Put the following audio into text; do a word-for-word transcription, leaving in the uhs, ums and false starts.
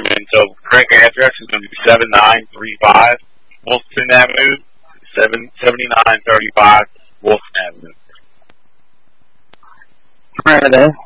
And so correct address is going to be seven nine three five Wilson Avenue, seven seventy nine thirty five Wilson Avenue. Alright then.